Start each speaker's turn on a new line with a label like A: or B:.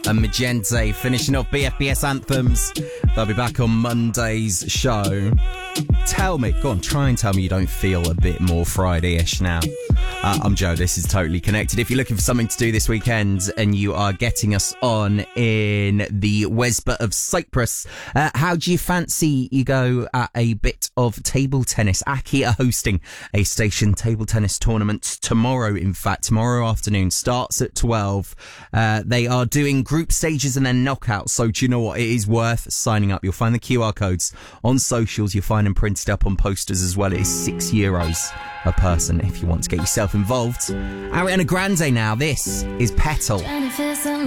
A: and Magente finishing off BFBS Anthems. They'll be back on Monday's show. Tell me, go on, try and tell me you don't feel a bit more Friday-ish now. I'm Joe, this is Totally Connected. If you're looking for something to do this weekend and you are getting us on in the Wesborough of Cyprus, how do you fancy you go at a bit of table tennis? Aki are hosting a station table tennis tournament tomorrow, in fact. Tomorrow afternoon, starts at 12. They are doing group stages and then knockouts, so do you know what? It is worth signing up. You'll find the QR codes on socials. You'll find them printed up on posters as well. It is €6 a person if you want to get yourself involved. Ariana Grande now. This is Petal.